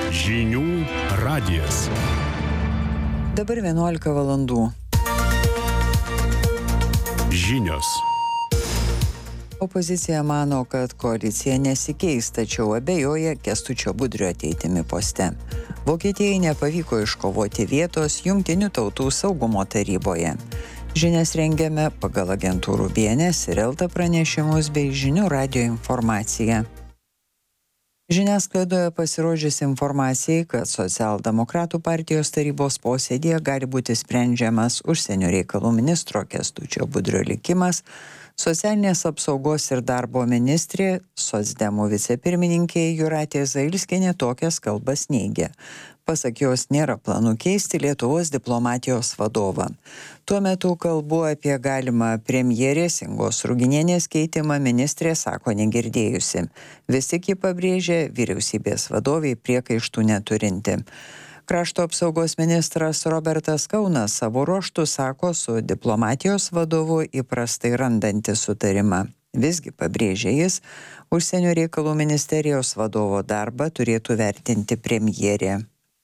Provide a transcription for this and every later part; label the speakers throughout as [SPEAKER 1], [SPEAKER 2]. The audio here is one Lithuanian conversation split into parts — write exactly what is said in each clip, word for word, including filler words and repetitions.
[SPEAKER 1] Žinių radijas.
[SPEAKER 2] Dabar vienuolika valandų.
[SPEAKER 1] Žinios.
[SPEAKER 2] Opozicija mano, kad koalicija nesikeis, tačiau abejoja Kęstučio Budrio ateitimi poste. Vokietijai nepavyko iškovoti vietos Jungtinių tautų saugumo taryboje. Žinias rengiame pagal agentūrų B N S ir Elta pranešimus bei Žinių radijo informaciją. Žiniasklaidoje pasirodžius informacijai, kad Socialdemokratų partijos tarybos posėdėje gali būti sprendžiamas užsienio reikalų ministro Kęstučio Budrio likimas, socialinės apsaugos ir darbo ministrė, socdemų vicepirmininkė Jūratė Zailskienė tokias kalbas neigia. Pasak jos, nėra planų keisti Lietuvos diplomatijos vadovą. Tuo metu kalbu apie galimą premjerės Ingos Ruginienės keitimą ministrė sako negirdėjusi. Vis tik ji pabrėžė vyriausybės vadoviai priekaištų neturinti. Krašto apsaugos ministras Robertas Kaunas savo ruožtu sako su diplomatijos vadovu įprastai randantis sutarimą. Visgi, pabrėžė jis, užsienio reikalų ministerijos vadovo darbą turėtų vertinti premjerė.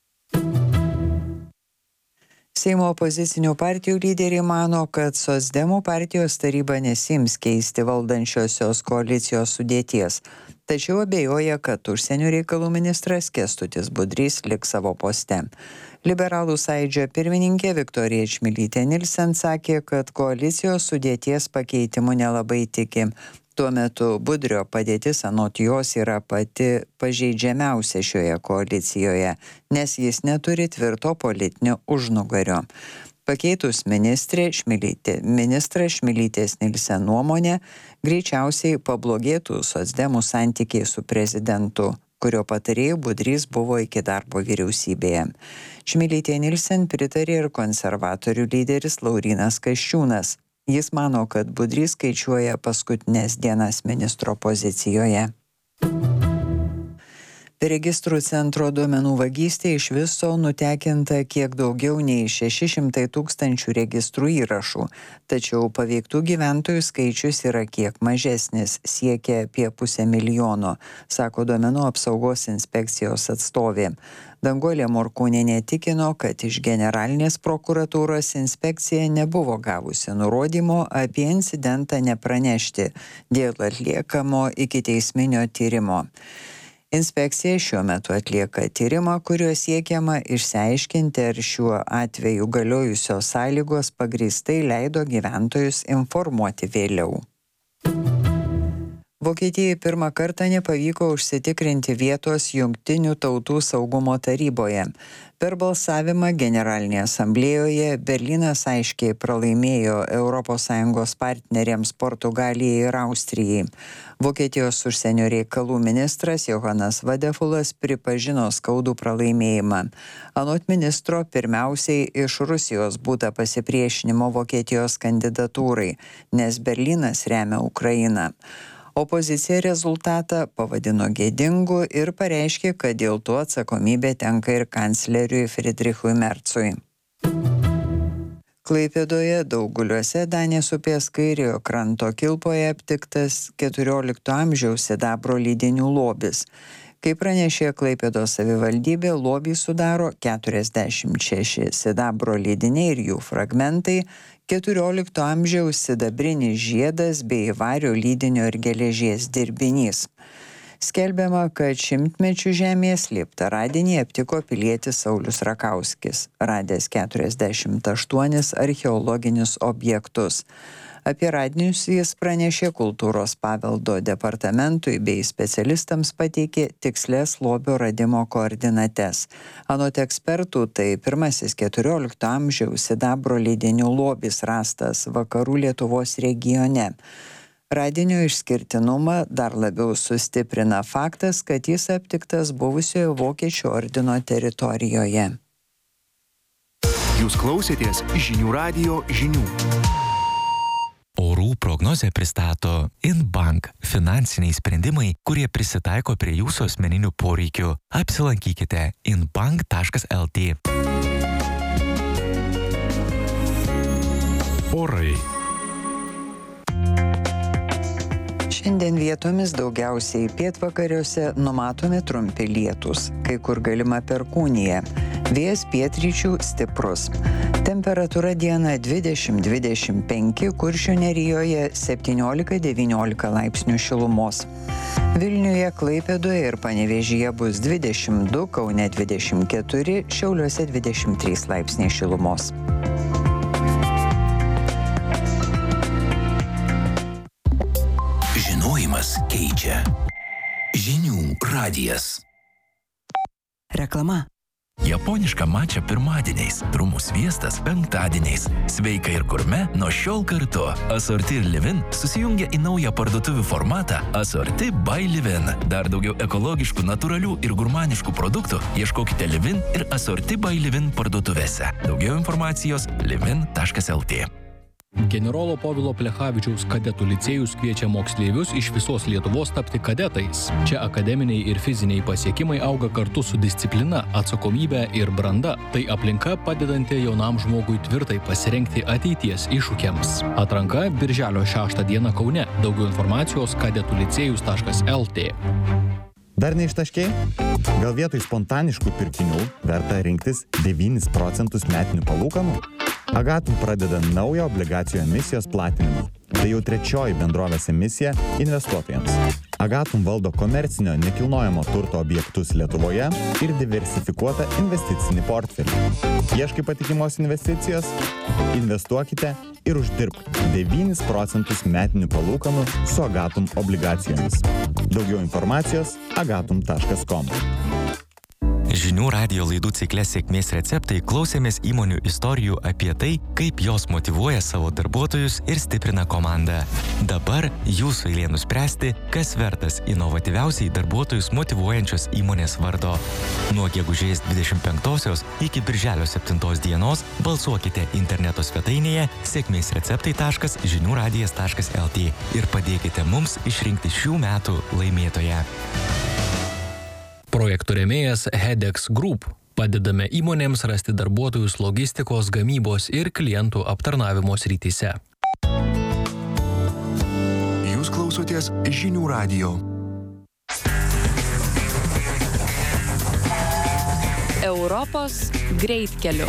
[SPEAKER 2] Seimo opozicinių partijų lyderiai mano, kad socdemų partijos taryba nesiims keisti valdančiosios koalicijos sudėties, tačiau abejoja, kad užsienio reikalų ministras Kęstutis Budrys liks savo poste. Liberalų sąjūdžio pirmininkė Viktorija Čmilytė Nilsen sakė, kad koalicijos sudėties pakeitimų nelabai tiki. Tuo metu Budrio padėtis anot jos yra pati pažeidžiamiausia šioje koalicijoje, nes jis neturi tvirto politinio užnugario. Pakeitus ministrė Šmilytė, ministra Šmilytės Nilsen nuomonė, greičiausiai pablogėtų socdemų santykiai su prezidentu, kurio patarėjų Budrys buvo iki darbo vyriausybėje. Šmilytė Nilsen pritarė ir konservatorių lyderis Laurynas Kasčiūnas. Jis mano, kad Budrys skaičiuoja paskutinės dienas ministro pozicijoje. Per registrų centro duomenų vagystę iš viso nutekinta kiek daugiau nei šeši šimtai tūkstančių registrų įrašų, tačiau paveiktų gyventojų skaičius yra kiek mažesnis, siekia apie pusę milijono, sako duomenų apsaugos inspekcijos atstovė. Danguolė Morkūnienė tikino, kad iš generalinės prokuratūros inspekcija nebuvo gavusi nurodymo apie incidentą nepranešti dėl atliekamo ikiteisminio tyrimo. Inspekcija šiuo metu atlieka tyrimą, kuriuo siekiama išsiaiškinti, ar šiuo atveju galiojusios sąlygos pagrįstai leido gyventojus informuoti vėliau. Vokietijai pirmą kartą nepavyko užsitikrinti vietos Jungtinių tautų saugumo taryboje. Per balsavimą Generalinėje asamblėjoje Berlynas aiškiai pralaimėjo Europos Sąjungos partneriams Portugalijai ir Austrijai. Vokietijos užsienio reikalų ministras Johanas Vadefulas pripažino skaudų pralaimėjimą. Anot ministro, pirmiausiai iš Rusijos būta pasipriešinimo Vokietijos kandidatūrai, nes Berlynas remia Ukrainą. Opozicija rezultatą pavadino gėdingu ir pareiškė, kad dėl to atsakomybė tenka ir kancleriui Friedrichui Merzui. Klaipėdoje Dauguliuose Danės upės kairiojo kranto kilpoje aptiktas keturiolikto amžiaus sidabro lydinių lobis. Kaip pranešė Klaipėdos savivaldybė, lobį sudaro keturiasdešimt šeši sidabro lydiniai ir jų fragmentai, keturiolikto amžiaus sidabrinis žiedas bei vario lydinio ir geležies dirbinys. Skelbiama, kad šimtmečių žemėje slėptą radinį aptiko pilietis Saulius Rakauskis, radęs keturiasdešimt aštuonis archeologinius objektus. Apie radinius jis pranešė kultūros paveldo departamentui bei specialistams pateikė tikslės lobio radimo koordinates. Anot ekspertų, tai pirmasis keturiolikto amžiaus sidabro lydinių lobis rastas vakarų Lietuvos regione. Radinio išskirtinumą dar labiau sustiprina faktas, kad jis aptiktas buvusioje Vokiečių ordino teritorijoje.
[SPEAKER 1] Jūs klausėtės Žinių radijo žinių.
[SPEAKER 3] Orų prognozę pristato Inbank – finansiniai sprendimai, kurie prisitaiko prie jūsų asmeninių poreikių. Apsilankykite inbank taškas lt.
[SPEAKER 1] Orai.
[SPEAKER 2] Šiandien vietomis daugiausiai pietvakariuose numatomi trumpi lietūs, kai kur galima perkūnija. Vėjas pietryčių stiprus. Temperatūra dieną dvidešimt dvidešimt penki, Kuršių nerijoje septyniolika devyniolika laipsnių šilumos. Vilniuje, Klaipėdoje ir Panevėžyje bus dvidešimt du, Kaune dvidešimt keturi, Šiauliuose dvidešimt trys laipsniai šilumos.
[SPEAKER 4] Žinojimas keičia. Žinių radijas.
[SPEAKER 5] Reklama.
[SPEAKER 4] Japonišką mačą pirmadieniais, trumų sviestas penktadieniais. Sveika ir gurme nuo šiol kartu. Asorti ir Livin susijungia į naują parduotuvių formatą Asorti by Livin. Dar daugiau ekologiškų, natūralių ir gurmaniškų produktų ieškokite Livin ir Asorti by Livin parduotuvėse. Daugiau informacijos livin taškas lt.
[SPEAKER 6] Generolo Povilo Plechavičiaus kadetų licėjus kviečia moksleivius iš visos Lietuvos tapti kadetais. Čia akademiniai ir fiziniai pasiekimai auga kartu su disciplina, atsakomybė ir branda. Tai aplinka padedanti jaunam žmogui tvirtai pasirengti ateities iššūkiams. Atranka birželio šeštą dieną Kaune. Daugiau informacijos kadetų licėjus taškas lt.
[SPEAKER 7] Dar neištaškei? Gal vietoj spontaniškų pirkinių verta rinktis devynis procentus metinių palūkanų? Agatum pradeda naują obligacijų emisijos platinimą. Tai jau trečioji bendrovės emisija investuotojams. Agatum valdo komercinio nekilnojamo turto objektus Lietuvoje ir diversifikuotą investicinį portfelį. Ieškai patikimos investicijos? Investuokite ir uždirbk devynis procentus metinių palūkanų su Agatum obligacijomis. Daugiau informacijos agatum taškas com.
[SPEAKER 3] Žinių radijo laidų cikle Sėkmės receptai klausėmės įmonių istorijų apie tai, kaip jos motyvuoja savo darbuotojus ir stiprina komandą. Dabar jūsų eilė nuspręsti, kas vertas inovatyviausiai darbuotojus motyvuojančios įmonės vardo. Nuo gegužės dvidešimt penktosios iki birželio septintos dienos balsuokite interneto svetainėje sėkmės receptai taškas žinių radijas taškas lt ir padėkite mums išrinkti šių metų laimėtoją.
[SPEAKER 6] Projektų rėmėjas Hedex Group. Padedame įmonėms rasti darbuotojus logistikos, gamybos ir klientų aptarnavimo srityse.
[SPEAKER 1] Jūs klausotės Žinių radijo.
[SPEAKER 8] Europos greitkeliu.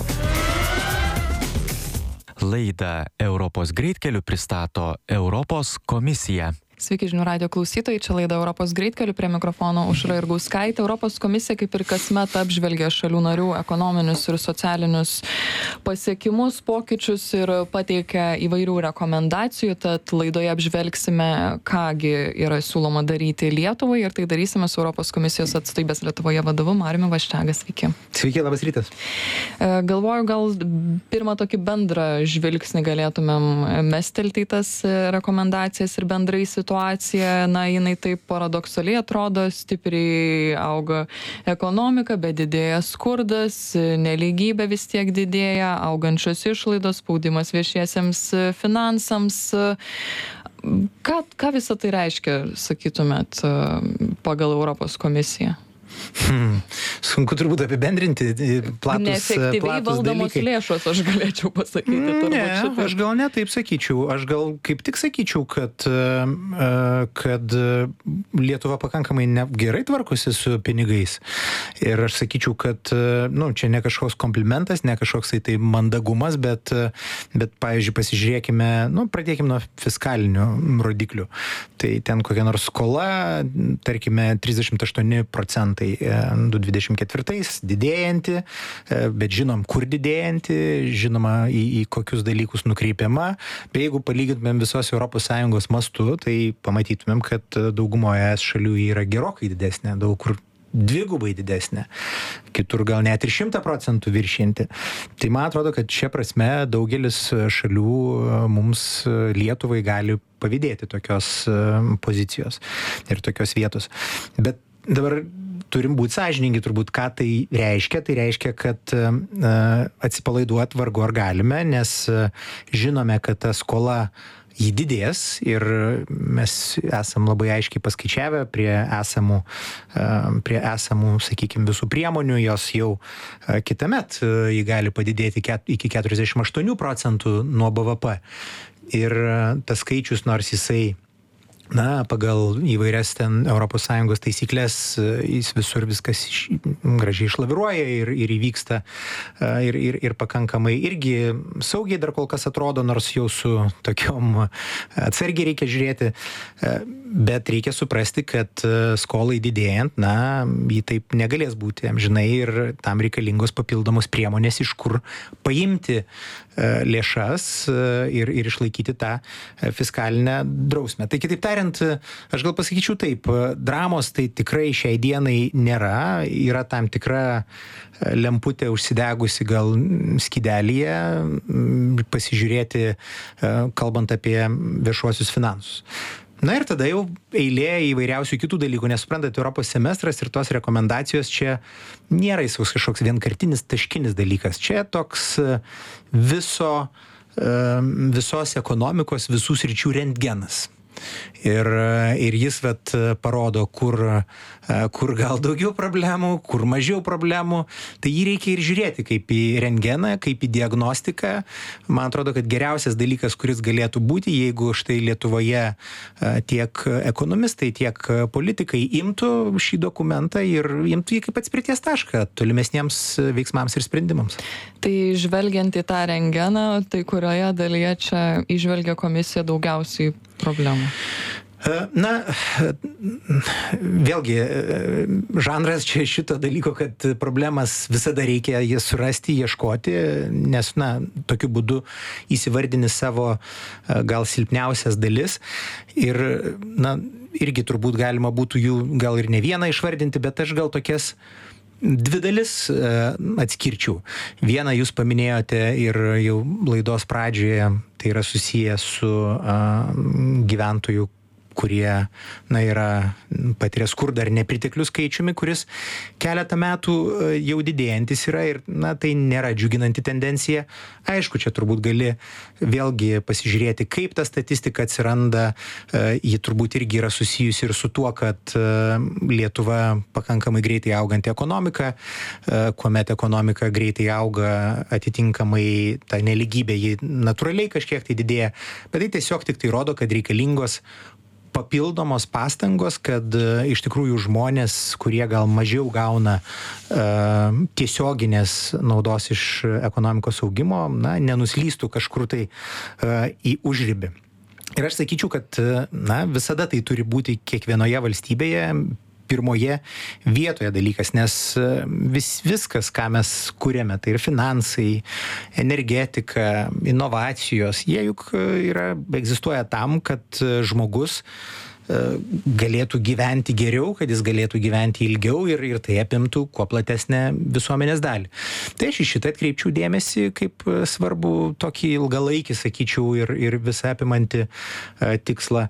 [SPEAKER 3] Laidą Europos greitkeliu pristato Europos komisija.
[SPEAKER 8] Sveiki žinių radijo klausytojai, čia laida Europos greitkeliu, prie mikrofono Aušra Jurgauskaitė. Europos komisija kaip ir kasmet apžvelgia šalių narių ekonominius ir socialinius pasiekimus, pokyčius ir pateikia įvairių rekomendacijų, tad laidoje apžvelgsime, kągi yra siūloma daryti Lietuvai ir tai darysime su Europos komisijos atstovybės Lietuvoje vadovu Mariumi Vaščega. Sveiki.
[SPEAKER 9] Sveiki, labas rytas.
[SPEAKER 8] Galvoju, gal pirmą tokį bendrą žvilgsnį galėtumėm mestelti tas rekomendacijas ir bendrai situaciją. Na, jinai taip paradoksaliai atrodo, stipriai auga ekonomika, bet didėja skurdas, nelygybė vis tiek didėja, augančios išlaidos, spaudimas viešiesiems finansams. Ką, ką visą tai reiškia, sakytumėt, pagal Europos komisiją?
[SPEAKER 9] Hmm. Sunku turbūt apibendrinti platus,
[SPEAKER 8] neefektyviai
[SPEAKER 9] platus
[SPEAKER 8] valdomos
[SPEAKER 9] dalykai.
[SPEAKER 8] Lėšos, aš galėčiau pasakyti.
[SPEAKER 9] Ne, aš gal ne taip sakyčiau. Aš gal kaip tik sakyčiau, kad, kad Lietuva pakankamai ne, gerai tvarkosi su pinigais. Ir aš sakyčiau, kad nu, čia ne kažkoks komplimentas, ne kažkoks tai mandagumas, bet, bet pavyzdžiui, pasižiūrėkime, nu, pradėkime nuo fiskalinių rodiklių. Tai ten kokia nors skola, tarkime, trisdešimt aštuoni procentai du tūkstančiai dvidešimt ketvirtais didėjanti, bet žinom, kur didėjanti, žinoma, į, į kokius dalykus nukreipiama. Bet jeigu palygintumėm visos Europos Sąjungos mastu, tai pamatytumėm, kad daugumoje es šalių yra gerokai didesnė, daug kur dvigubai didesnė, kitur gal net ir šimtą procentų viršinti. Tai man atrodo, kad šia prasme daugelis šalių mums Lietuvai gali pavydėti tokios pozicijos ir tokios vietos. Bet dabar turim būti sąžiningi turbūt, ką tai reiškia. Tai reiškia, kad atsipalaiduot vargu ar galime, nes žinome, kad ta skola jį didės ir mes esam labai aiškiai paskaičiavę prie esamų, prie esamų, sakykime, visų priemonių, jos jau kitamet jį gali padidėti iki keturiasdešimt aštuonių procentų nuo B V P. Ir tas skaičius, nors jisai na, pagal įvairias ten Europos Sąjungos taisyklės jis visur viskas iš, gražiai išlaviruoja ir, ir įvyksta ir, ir, ir pakankamai irgi saugiai dar kol kas atrodo, nors jau su tokiom atsargiai reikia žiūrėti, bet reikia suprasti, kad skolai didėjant, na, jį taip negalės būti amžinai ir tam reikalingos papildomos priemonės, iš kur paimti lėšas ir, ir išlaikyti tą fiskalinę drausmę. Tai kitaip tariant, aš gal pasakyčiau taip, dramos tai tikrai šiai dienai nėra, yra tam tikra lemputė užsidegusi gal skydelyje, pasižiūrėti, kalbant apie viešuosius finansus. Na ir tada jau eilė įvairiausių kitų dalykų, nes suprantate, Europos semestras ir tos rekomendacijos čia nėra jis kažkoks vienkartinis, taškinis dalykas. Čia toks viso, visos ekonomikos, visų sričių rentgenas. Ir, ir jis vat parodo, kur, kur gal daugiau problemų, kur mažiau problemų. Tai jį reikia ir žiūrėti kaip į rentgeną, kaip į diagnostiką. Man atrodo, kad geriausias dalykas, kuris galėtų būti, jeigu štai Lietuvoje tiek ekonomistai, tiek politikai imtų šį dokumentą ir imtų jį kaip atspirties tašką tolimesniems veiksmams ir sprendimams.
[SPEAKER 8] Tai žvelgiant į tą rentgeną, tai kurioje dalyje čia įžvelgia komisija daugiausiai problemų?
[SPEAKER 9] Na, vėlgi, žanras čia šito dalyko, kad problemas visada reikia jas surasti, ieškoti, nes, na, tokiu būdu įsivardini savo gal silpniausias dalis ir, na, irgi turbūt galima būtų jų gal ir ne vieną išvardinti, bet aš gal tokias dvi dalis atskirčiau. Vieną jūs paminėjote ir jau laidos pradžioje, tai yra susiję su gyventojų, kurie, na, yra patiria skurdą ar nepriteklių skaičiumi, kuris keletą metų jau didėjantis yra ir, na, tai nėra džiuginanti tendencija. Aišku, čia turbūt gali vėlgi pasižiūrėti, kaip ta statistika atsiranda. Ji turbūt irgi yra susijusi ir su tuo, kad Lietuva pakankamai greitai auganti ekonomika, kuomet ekonomika greitai auga, atitinkamai ta neligybė, ji natūraliai kažkiek tai didėja, bet tai tiesiog tik tai rodo, kad reikalingos papildomos pastangos, kad iš tikrųjų žmonės, kurie gal mažiau gauna uh, tiesioginės naudos iš ekonomikos augimo, na, nenuslystų kažkur tai uh, į užribį. Ir aš sakyčiau, kad, na, visada tai turi būti kiekvienoje valstybėje pirmoje vietoje dalykas, nes vis, viskas, ką mes kuriame, tai ir finansai, energetika, inovacijos, jie juk yra, egzistuoja tam, kad žmogus galėtų gyventi geriau, kad jis galėtų gyventi ilgiau ir, ir tai apimtų kuo platesnę visuomenės dalį. Tai aš į šitą atkreipčiau dėmesį kaip svarbu tokį ilgalaikį, sakyčiau, ir, ir visą apimantį uh, tikslą.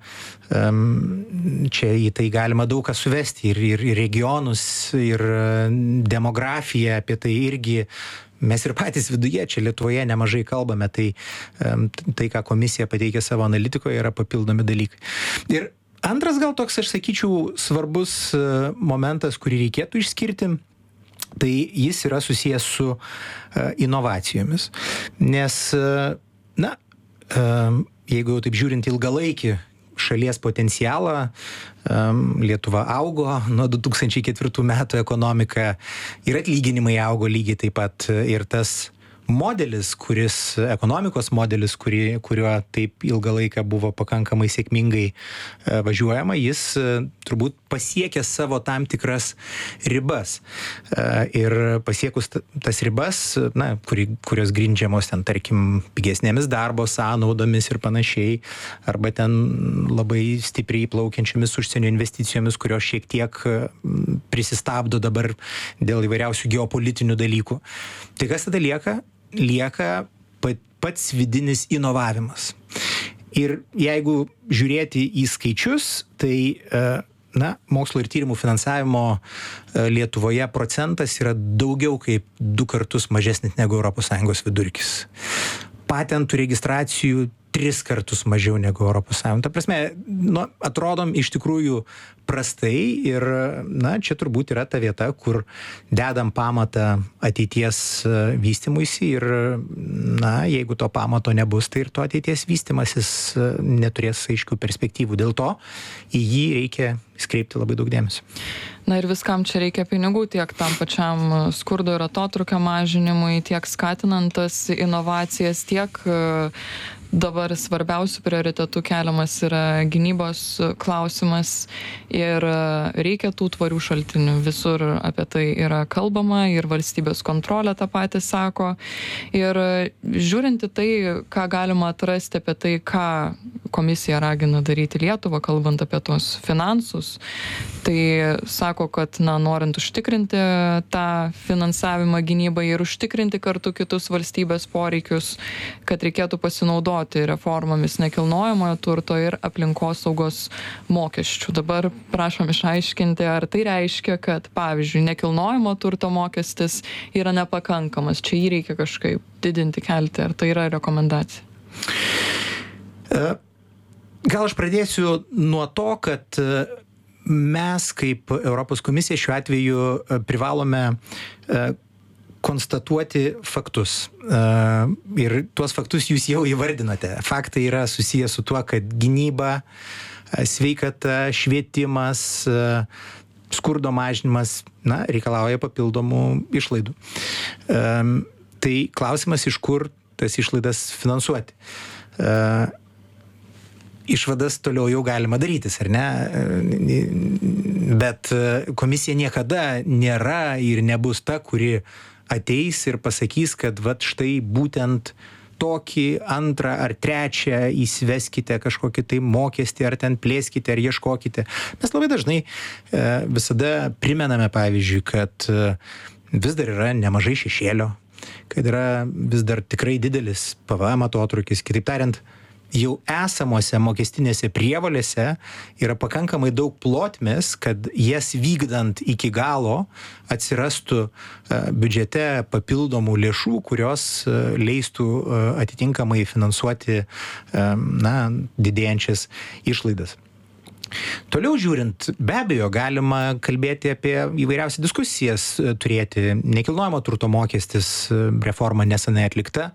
[SPEAKER 9] Um, čia į tai galima daug ką suvesti ir, ir, ir regionus, ir uh, demografiją, apie tai irgi mes ir patys viduje, čia Lietuvoje nemažai kalbame, tai, um, tai ką komisija pateikė savo analitikoje, yra papildomi dalykai. Ir antras gal toks, aš sakyčiau, svarbus momentas, kurį reikėtų išskirti, tai jis yra susijęs su inovacijomis. Nes, na, jeigu jau taip žiūrint ilgalaikį šalies potencialą, Lietuva augo nuo du tūkstančiai ketvirtų metų ekonomika ir atlyginimai augo lygiai taip pat ir tas modelis, kuris, ekonomikos modelis, kuri, kuriuo taip ilgą laiką buvo pakankamai sėkmingai važiuojama, jis turbūt pasiekė savo tam tikras ribas. Ir pasiekus tas ribas, na, kuri, kurios grindžiamos ten, tarkim, pigesnėmis darbo sąnaudomis ir panašiai, arba ten labai stipriai plaukiančiomis užsienio investicijomis, kurios šiek tiek prisistabdo dabar dėl įvairiausių geopolitinių dalykų. Tai kas tada lieka? Lieka pats vidinis inovavimas. Ir jeigu žiūrėti į skaičius, tai, na, mokslo ir tyrimų finansavimo Lietuvoje procentas yra daugiau kaip du kartus mažesnis negu Europos Sąjungos vidurkis. Patentų registracijų tris kartus mažiau negu Europos Sąjunga. Ta prasme, nu, atrodom iš tikrųjų prastai ir, na, čia turbūt yra ta vieta, kur dedam pamatą ateities vystimuisi ir, na, jeigu to pamato nebus, tai ir to ateities vystimasis neturės aiškių perspektyvų. Dėl to į jį reikia skreipti labai daug dėmesio.
[SPEAKER 8] Na ir viskam čia reikia pinigų, tiek tam pačiam skurdo ir atotrūkio mažinimui, tiek skatinant tas inovacijas, tiek dabar svarbiausių prioritetų keliamas yra gynybos klausimas ir reikia tų tvarių šaltinių. Visur apie tai yra kalbama ir valstybės kontrolė tą patį sako. Ir žiūrint į tai, ką galima atrasti apie tai, ką komisija ragina daryti Lietuvą, kalbant apie tos finansus, tai sako, kad, na, norint užtikrinti tą finansavimą gynybai ir užtikrinti kartu kitus valstybės poreikius, kad reikėtų pasinaudoti reformomis nekilnojamojo turto ir aplinkosaugos mokesčių. Dabar prašom išaiškinti, ar tai reiškia, kad, pavyzdžiui, nekilnojamo turto mokestis yra nepakankamas, čia jį reikia kažkaip didinti, kelti, ar tai yra rekomendacija?
[SPEAKER 9] Gal aš pradėsiu nuo to, kad mes kaip Europos komisija šiuo atveju privalome konstatuoti faktus. Ir tuos faktus jūs jau įvardinote. Faktai yra susijęs su tuo, kad gynyba, sveikata, švietimas, skurdo mažinimas, na, reikalauja papildomų išlaidų. Tai klausimas, iš kur tas išlaidas finansuoti. Išvadas toliau jau galima darytis, ar ne? Bet komisija niekada nėra ir nebus ta, kuri ateis ir pasakys, kad vat štai būtent tokį antrą ar trečią įsiveskite kažkokį tai mokestį, ar ten plėskite, ar ieškokite. Mes labai dažnai visada primename, pavyzdžiui, kad vis dar yra nemažai šešėlio, kad yra vis dar tikrai didelis P V M atotrūkis, kitaip tariant, jau esamose mokestinėse prievolėse yra pakankamai daug plotmės, kad jas vykdant iki galo atsirastų biudžete papildomų lėšų, kurios leistų atitinkamai finansuoti, na, didėjančias išlaidas. Toliau žiūrint, be abejo, galima kalbėti apie įvairiausias diskusijas, turėti nekilnojamo turto mokestis, reforma nesenai atlikta.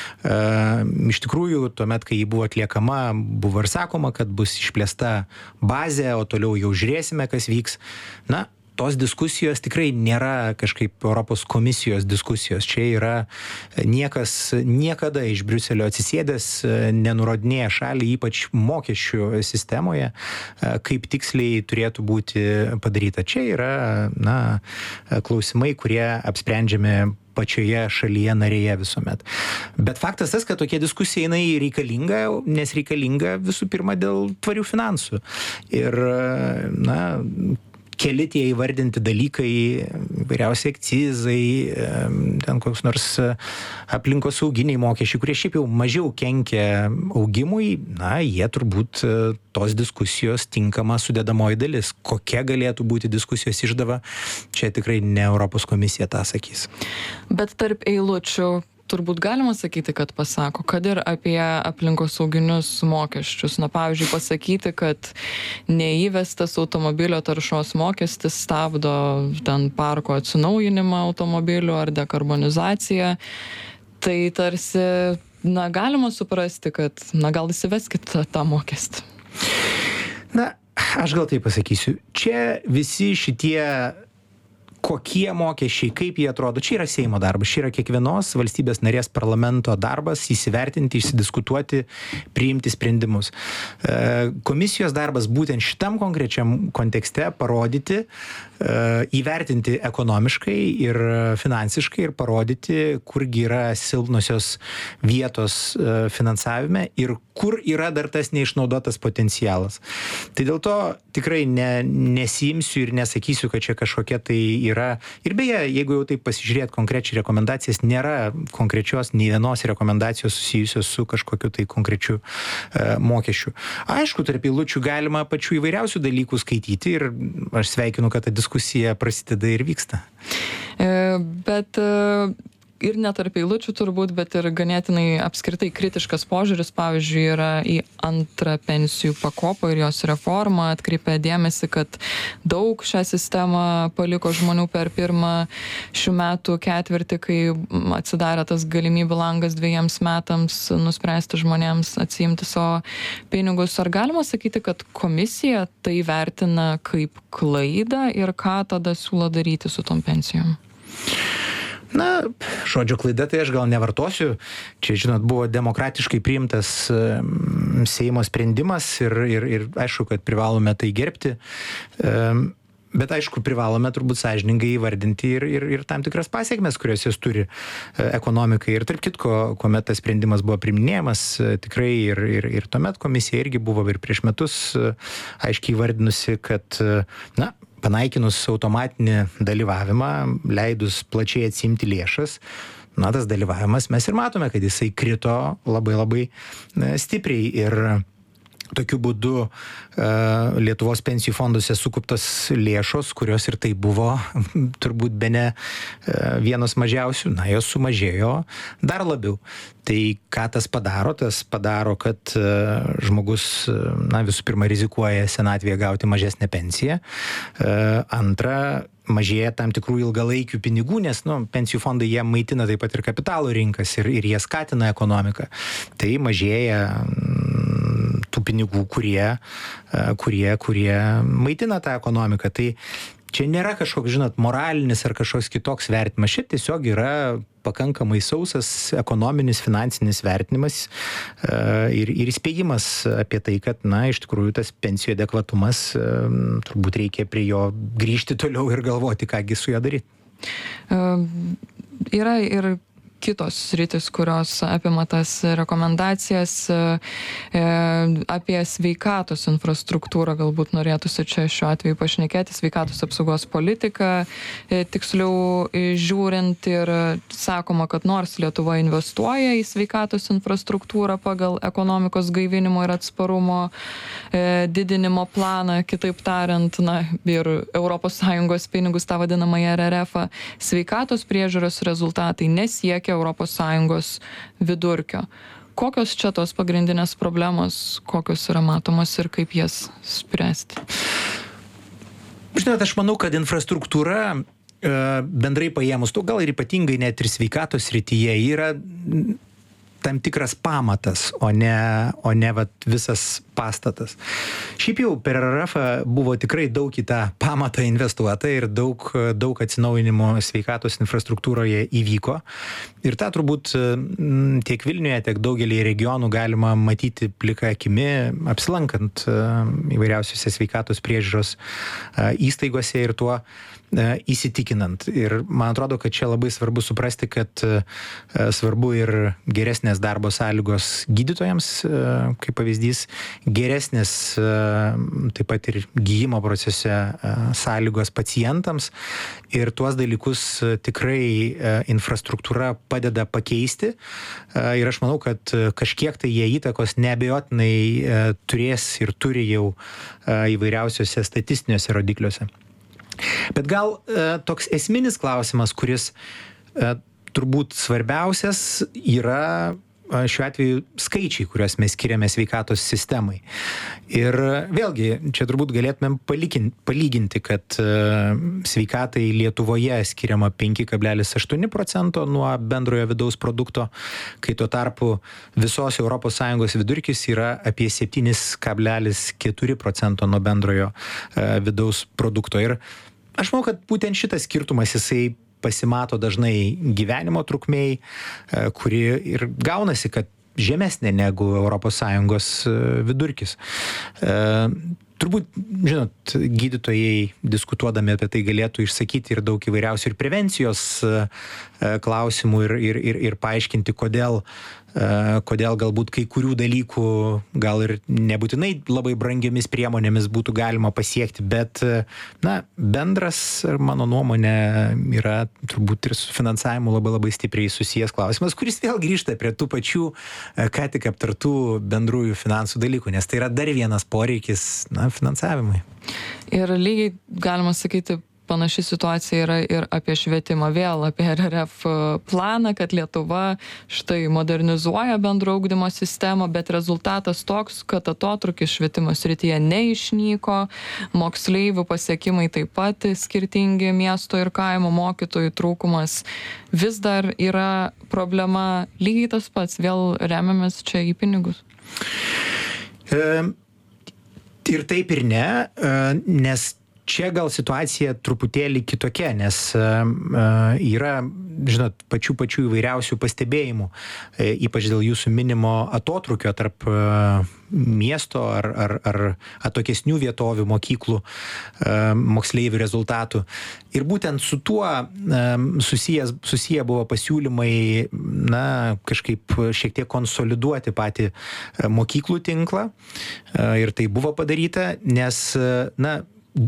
[SPEAKER 9] Iš tikrųjų, tuomet, kai ji buvo atliekama, buvo ir sakoma, kad bus išplėsta bazė, o toliau jau žiūrėsime, kas vyks. Na, tos diskusijos tikrai nėra kažkaip Europos komisijos diskusijos. Čia yra niekas niekada iš Briuselio atsisėdęs nenurodinėja šalį, ypač mokesčių sistemoje, kaip tiksliai turėtų būti padaryta. Čia yra, na, klausimai, kurie apsprendžiami pačioje šalyje narėje visuomet. Bet faktas tas, kad tokia diskusija jinai reikalinga, nes reikalinga visų pirma dėl tvarių finansų. Ir, na, keli tie įvardinti dalykai, vairiausiai akcizai, ten koks nors aplinkosauginiai mokesčiai, kurie šiaip jau mažiau kenkia augimui, na, jie turbūt tos diskusijos tinkama sudedamoji dalis. Kokia galėtų būti diskusijos išdava, čia tikrai ne Europos komisija tą sakys.
[SPEAKER 8] Bet tarp eilučių turbūt galima sakyti, kad pasako, kad ir apie aplinkosauginius mokesčius. Na, pavyzdžiui, pasakyti, kad neįvestas automobilio taršos mokestis stabdo ten parko atsinaujinimą automobilių ar dekarbonizaciją. Tai tarsi, na, galima suprasti, kad, na, gal įsiveskit tą, tą mokestį.
[SPEAKER 9] Na, aš gal tai pasakysiu. Čia visi šitie kokie mokesčiai, kaip jie atrodo. Čia yra Seimo darbas, čia yra kiekvienos valstybės narės parlamento darbas įsivertinti, išsidiskutuoti, priimti sprendimus. Komisijos darbas būtent šitam konkrečiam kontekste parodyti, įvertinti ekonomiškai ir finansiškai ir parodyti, kurgi yra silpnosios vietos finansavime ir kur yra dar tas neišnaudotas potencialas. Tai dėl to tikrai ne, nesiimsiu ir nesakysiu, kad čia kažkokia tai yra. Ir beje, jeigu jau taip pasižiūrėt konkrečiai rekomendacijas, nėra konkrečios nei vienos rekomendacijos susijusios su kažkokiu tai konkrečiu e, mokesčiu. Aišku, tarp eilučių galima pačių įvairiausių dalykų skaityti ir aš sveikinu, kad ta diskusija prasideda ir vyksta.
[SPEAKER 8] E, bet e... ir ne tarp eilučių turbūt, bet ir ganėtinai apskritai kritiškas požiūris, pavyzdžiui, yra į antrą pensijų pakopą ir jos reformą. Atkreipė dėmesį, kad daug šią sistemą paliko žmonių per pirmą šių metų ketvirtį, kai atsidarė tas galimybių langas dviejiems metams nuspręsti žmonėms atsiimti savo pinigus. Ar galima sakyti, kad komisija tai vertina kaip klaidą ir ką tada siūlo daryti su tom pensijom?
[SPEAKER 9] Na, žodžio klaida tai aš gal nevartosiu. Čia, žinot, buvo demokratiškai priimtas Seimo sprendimas ir, ir, ir aišku, kad privalome tai gerbti. Bet aišku, privalome turbūt sąžiningai įvardinti ir, ir, ir tam tikras pasiekmes, kurios jas turi ekonomikai. Ir tarp kitko, kuomet tas sprendimas buvo priminėjamas, tikrai ir, ir, ir tuomet komisija irgi buvo ir prieš metus aiškiai įvardinusi, kad, na, panaikinus automatinį dalyvavimą, leidus plačiai atsimti lėšas, na, tas dalyvavimas mes ir matome, kad jisai krito labai labai stipriai ir tokiu būdu uh, Lietuvos pensijų fonduose sukauptos lėšos, kurios ir tai buvo turbūt bene uh, vienos mažiausių, na, jos sumažėjo dar labiau. Tai ką tas padaro? Tas padaro, kad uh, žmogus, uh, na, visų pirma, rizikuoja senatvėje gauti mažesnę pensiją. Uh, antra, mažėja tam tikrų ilgalaikių pinigų, nes, nu, pensijų fondai jie maitina taip pat ir kapitalo rinkas ir, ir jie skatina ekonomiką. Tai mažėja tų pinigų, kurie, kurie, kurie maitina tą ekonomiką. Tai čia nėra kažkoks, žinot, moralinis ar kažkoks kitoks vertinimas. Šiaip tiesiog yra pakankamai sausas ekonominis, finansinis vertinimas ir, ir įspėjimas apie tai, kad, na, iš tikrųjų tas pensijų adekvatumas, turbūt reikia prie jo grįžti toliau ir galvoti, kągi su juo daryti.
[SPEAKER 8] Uh, yra ir kitos sritis, kurios apima tas rekomendacijas, apie sveikatos infrastruktūrą galbūt norėtųsi čia šiuo atveju pašnekėti, sveikatos apsaugos politiką, tiksliau žiūrint, ir sakoma, kad nors Lietuva investuoja į sveikatos infrastruktūrą pagal ekonomikos gaivinimo ir atsparumo didinimo planą, kitaip tariant, na, ir Europos Sąjungos pinigus, tą vadinamąją R R F-ą, sveikatos priežiūros rezultatai nesiekia Europos Sąjungos vidurkio. Kokios čia tos pagrindinės problemos, kokios yra matomos ir kaip jas spręsti?
[SPEAKER 9] Žinot, aš manau, kad infrastruktūra bendrai paėmus, to gal ir ypatingai net ir sveikatos srityje yra tam tikras pamatas, o ne, o ne vat, visas pastatas. Šiaip jau per R R F buvo tikrai daug į tą pamatą investuota ir daug, daug atsinaujinimo sveikatos infrastruktūroje įvyko. Ir tą turbūt tiek Vilniuje, tiek daugelį regionų galima matyti plika akimi, apsilankant įvairiausiose sveikatos priežiūros įstaigose ir tuo įsitikinant. Ir man atrodo, kad čia labai svarbu suprasti, kad svarbu ir geresnės darbo sąlygos gydytojams, kaip pavyzdys, geresnės taip pat ir gydymo procese sąlygos pacientams. Ir tuos dalykus tikrai infrastruktūra padeda pakeisti. Ir aš manau, kad kažkiek tai jie įtakos neabejotinai turės ir turi jau įvairiausiose statistiniuose rodikliuose. Bet gal e, toks esminis klausimas, kuris e, turbūt svarbiausias yra e, šiuo atveju skaičiai, kuriuos mes skiriame sveikatos sistemai. Ir vėlgi, čia turbūt galėtumėm palyginti, palyginti kad e, sveikatai Lietuvoje skiriama penki kablelis aštuoni procento nuo bendrojo vidaus produkto, kai tuo tarpu visos Europos Sąjungos vidurkis yra apie septyni kablelis keturi procento nuo bendrojo e, vidaus produkto. Ir aš manau, kad būtent šitas skirtumas jisai pasimato dažnai gyvenimo trukmėj, kuri ir gaunasi, kad žemesnė negu Europos Sąjungos vidurkis. Turbūt, žinot, gydytojai diskutuodami apie tai galėtų išsakyti ir daug įvairiausių ir prevencijos klausimų ir, ir, ir, ir paaiškinti, kodėl, kodėl galbūt kai kurių dalykų gal ir nebūtinai labai brangiamis priemonėmis būtų galima pasiekti, bet, na, bendras, mano nuomonė, yra turbūt ir su finansavimu labai labai stipriai susijęs klausimas, kuris vėl grįžta prie tų pačių, ką tik aptartų bendrųjų finansų dalykų, nes tai yra dar vienas poreikis, na, finansavimui.
[SPEAKER 8] Ir lygiai, galima sakyti, panaši situacija yra ir apie švietimą, vėl apie R R F planą, kad Lietuva štai modernizuoja bendro ugdymo sistemą, bet rezultatas toks, kad atotrūkis švietimo srityje neišnyko, moksleivių pasiekimai taip pat skirtingi, miesto ir kaimo mokytojų trūkumas vis dar yra problema, lygiai tas pats, vėl remiamės čia į pinigus.
[SPEAKER 9] E, ir taip ir ne, nes čia gal situacija truputėlį kitokia, nes yra, žinot, pačių pačių įvairiausių pastebėjimų, ypač dėl jūsų minimo atotrūkio tarp miesto ar, ar, ar atokesnių vietovių mokyklų moksleivių rezultatų. Ir būtent su tuo susijęs, susiję buvo pasiūlymai, na, kažkaip šiek tiek konsoliduoti patį mokyklų tinklą. Ir tai buvo padaryta, nes, na,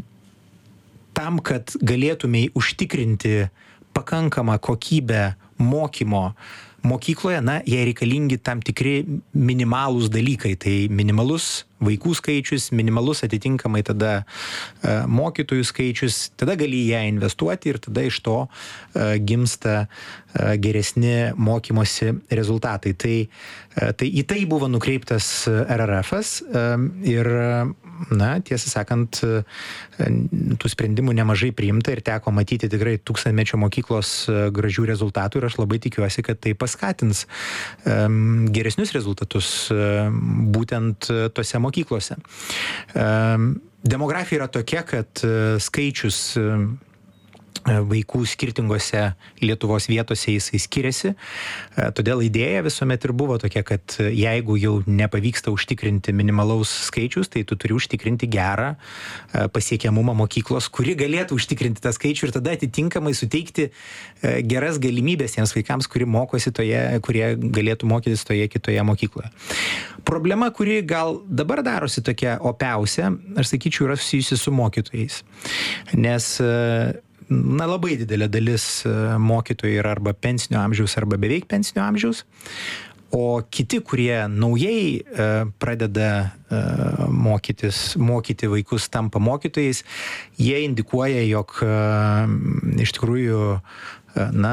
[SPEAKER 9] tam, kad galėtumei užtikrinti pakankamą kokybę mokymo mokykloje, na, jai reikalingi tam tikri minimalūs dalykai. Tai minimalus vaikų skaičius, minimalus atitinkamai tada uh, mokytojų skaičius, tada gali ją investuoti ir tada iš to uh, gimsta uh, geresni mokymosi rezultatai. Tai, uh, tai į tai buvo nukreiptas R R F-as uh, ir, na, tiesą sakant, uh, tų sprendimų nemažai priimta ir teko matyti tikrai tūkstantmečio mokyklos uh, gražių rezultatų ir aš labai tikiuosi, kad tai paskatins um, geresnius rezultatus uh, būtent uh, tose mokyklose. mokyklose. Demografija yra tokia, kad skaičius vaikų skirtingose Lietuvos vietose jisai skiriasi. Todėl idėja visuomet ir buvo tokia, kad jeigu jau nepavyksta užtikrinti minimalaus skaičius, tai tu turi užtikrinti gerą pasiekiamumą mokyklos, kuri galėtų užtikrinti tą skaičių ir tada atitinkamai suteikti geras galimybės tiems vaikams, kurie mokosi toje, kurie galėtų mokytis toje kitoje mokykloje. Problema, kuri gal dabar darosi tokia opiausia, aš sakyčiau, yra susijusi su mokytojais. Nes na, labai didelė dalis mokytojų yra arba pensinio amžiaus, arba beveik pensinio amžiaus, o kiti, kurie naujai pradeda mokytis, mokyti vaikus, tampa mokytojais, jie indikuoja, jog iš tikrųjų, na,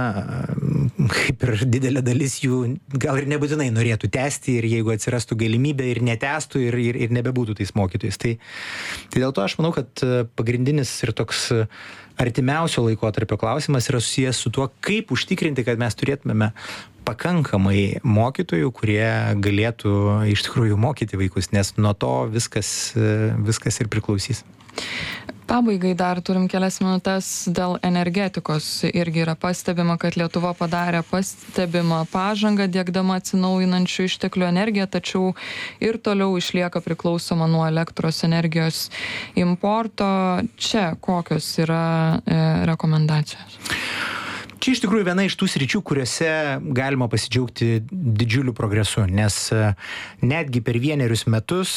[SPEAKER 9] kaip ir didelė dalis jų gal ir nebūtinai norėtų tęsti ir jeigu atsirastų galimybė ir netęstų ir, ir, ir nebebūtų tais mokytojais. Tai, tai dėl to aš manau, kad pagrindinis ir toks artimiausio laikotarpio klausimas yra susijęs su tuo, kaip užtikrinti, kad mes turėtumėme pakankamai mokytojų, kurie galėtų iš tikrųjų mokyti vaikus, nes nuo to viskas, viskas ir priklausys.
[SPEAKER 8] Pabaigai dar turim kelias minutės dėl energetikos. Irgi yra pastebima, kad Lietuva padarė pastebimą pažangą diegdama atsinaujinančių išteklių energiją, tačiau ir toliau išlieka priklausoma nuo elektros energijos importo. Čia kokios yra e, rekomendacijos?
[SPEAKER 9] Čia iš tikrųjų viena iš tų sričių, kuriuose galima pasidžiaugti didžiuliu progresu, nes netgi per vienerius metus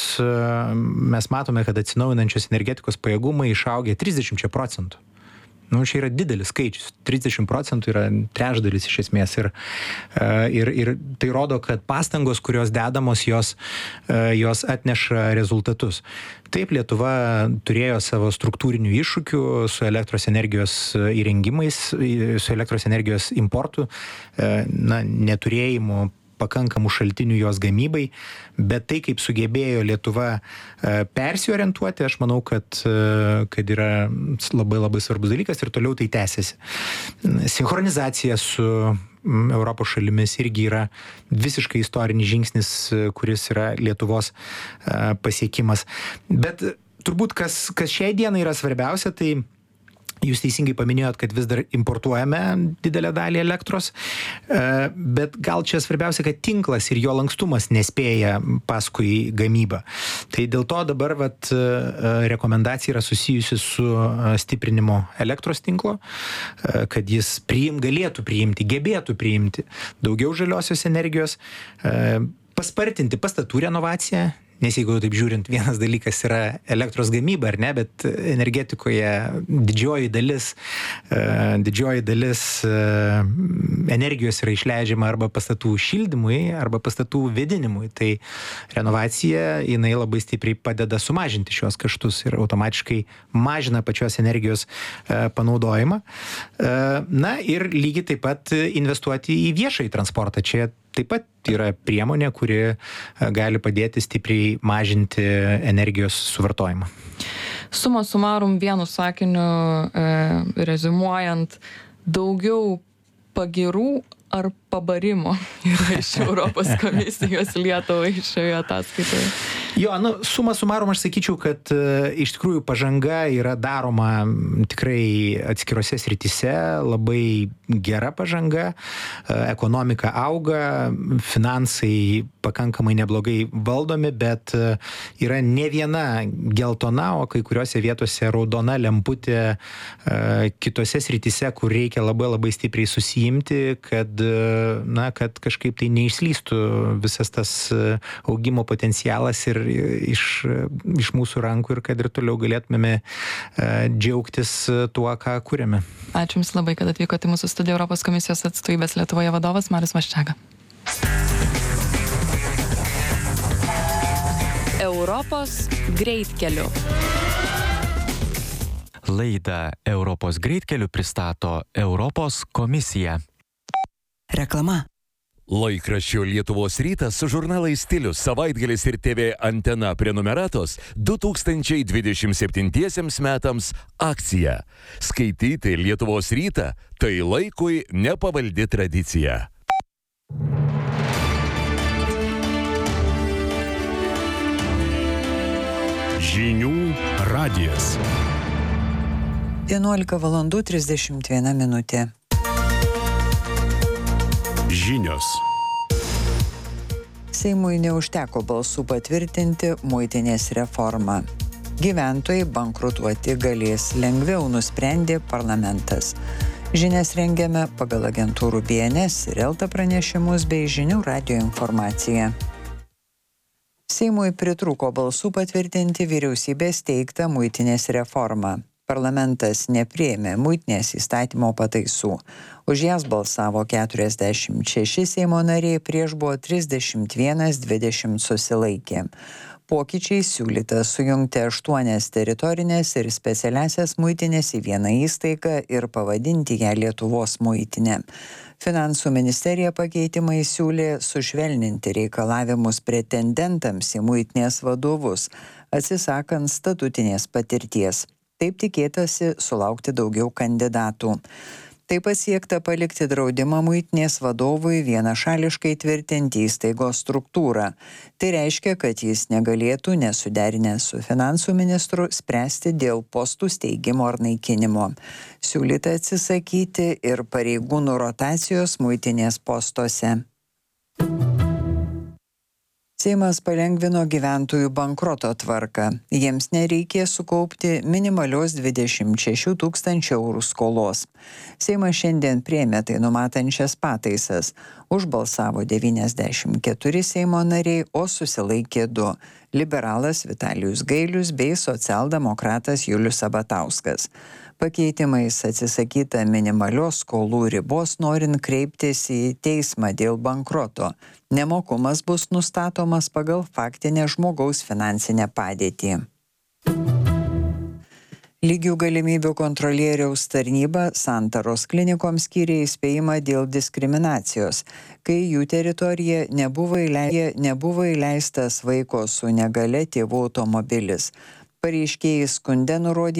[SPEAKER 9] mes matome, kad atsinaujinančios energetikos pajėgumai išaugė trisdešimt procentų. Nu, čia yra didelis skaičius. trisdešimt procentų yra trečdalis iš esmės. Ir, ir, ir tai rodo, kad pastangos, kurios dedamos, jos, jos atneša rezultatus. Taip, Lietuva turėjo savo struktūrinių iššūkių su elektros energijos įrengimais, su elektros energijos importu, na, neturėjimu pakankamų šaltinių jos gamybai, bet tai, kaip sugebėjo Lietuva persiorientuoti, aš manau, kad, kad yra labai labai svarbus dalykas ir toliau tai tęsiasi. Sinchronizacija su Europos šalimis irgi yra visiškai istorinis žingsnis, kuris yra Lietuvos pasiekimas. Bet turbūt, kas, kas šiai dienai yra svarbiausia, tai jūs teisingai paminėjot, kad vis dar importuojame didelę dalį elektros, bet gal čia svarbiausia, kad tinklas ir jo lankstumas nespėja paskui gamybą. Tai dėl to dabar vat, rekomendacija yra susijusi su stiprinimo elektros tinklo, kad jis priim, galėtų priimti, gebėtų priimti daugiau žaliosios energijos, paspartinti pastatų renovaciją, Nes jeigu taip žiūrint, vienas dalykas yra elektros gamyba, ar ne, bet energetikoje didžioji dalis, didžioji dalis energijos yra išleidžiama arba pastatų šildymui, arba pastatų vėdinimui. Tai renovacija, jinai labai stipriai padeda sumažinti šios kaštus ir automatiškai mažina pačios energijos panaudojimą. Na ir lygiai taip pat investuoti į viešąjį transportą. Čia taip pat yra priemonė, kuri gali padėti stipriai mažinti energijos suvartojimą.
[SPEAKER 8] Suma sumarum vienu sakiniu, e, reziumuojant, daugiau pagirų ar pabarimo yra iš Europos komisijos Lietuvai šioje ataskaitoje?
[SPEAKER 9] Jo, nu, suma sumarum aš sakyčiau, kad e, iš tikrųjų pažanga yra daroma tikrai atskirose srityse, labai gera pažanga, e, ekonomika auga, finansai pakankamai neblogai valdomi, bet e, yra ne viena geltona, o kai kuriuose vietose raudona lemputė e, kitose srityse, kur reikia labai labai stipriai susijimti, kad, e, na, kad kažkaip tai neišslystų visas tas augimo potencialas ir iš, iš mūsų rankų ir kad ir toliau galėtumėme džiaugtis tuo, ką kūrėme.
[SPEAKER 8] Ačiū Jums labai, kad atvykote į mūsų studiją. Europos komisijos atstovybės Lietuvoje vadovas Marius Vaščega.
[SPEAKER 5] Europos greitkeliu.
[SPEAKER 3] Laidą Europos greitkeliu pristato Europos komisija.
[SPEAKER 5] Reklama.
[SPEAKER 10] Laikraščio Lietuvos rytas su žurnalais Stilius, Savaitgalis ir T V Antena prenumeratos du tūkstančiai dvidešimt septintiesiems metams akcija. Skaityti Lietuvos rytą – tai laikui nepavaldi tradicija.
[SPEAKER 1] Žinių radijas.
[SPEAKER 2] vienuolika valandų trisdešimt viena minutė.
[SPEAKER 1] Žinios.
[SPEAKER 2] Seimui neužteko balsų patvirtinti muitinės reformą. Gyventojai bankrutuoti galės lengviau, nusprendė parlamentas. Žinias rengiame pagal agentūrų B N S ir Elta pranešimus bei Žinių radijo informaciją. Seimui pritrūko balsų patvirtinti vyriausybės teiktą muitinės reformą. Parlamentas nepriėmė muitinės įstatymo pataisų. Už jas balsavo keturiasdešimt šeši Seimo nariai, prieš buvo trisdešimt vienas, dvidešimt susilaikė. Pokyčiai siūlyta sujungti aštuonias teritorinės ir specialiasias muitinės į vieną įstaigą ir pavadinti ją Lietuvos muitinę. Finansų ministerija pakeitimai siūlė sušvelninti reikalavimus pretendentams į muitinės vadovus, atsisakant statutinės patirties. Taip tikėtasi sulaukti daugiau kandidatų. Taip pasiekta palikti draudimą muitinės vadovui vienašališkai tvirtinti įstaigos struktūrą. Tai reiškia, kad jis negalėtų, nesuderinęs su finansų ministru, spręsti dėl postų steigimo ar naikinimo. Siūlyta atsisakyti ir pareigūnų rotacijos muitinės postuose. Seimas palengvino gyventojų bankroto tvarką. Jiems nereikės sukaupti minimalios dvidešimt šešių tūkstančių eurų skolos. Seimas šiandien priėmė tai numatančias pataisas. Užbalsavo devyniasdešimt keturi Seimo nariai, o susilaikė du – liberalas Vitalijus Gailius bei socialdemokratas Julius Sabatauskas. Pakeitimais atsisakyta minimalios skolų ribos, norint kreiptis į teismą dėl bankroto. Nemokumas bus nustatomas pagal faktinę žmogaus finansinę padėtį. Lygių galimybių kontrolieriaus tarnyba Santaros klinikoms skyrė įspėjimą dėl diskriminacijos, kai jų teritorija nebuvo, įlei... nebuvo įleistas vaiko su negalia tėvų automobilis. Pareiškėjai skunde nurodė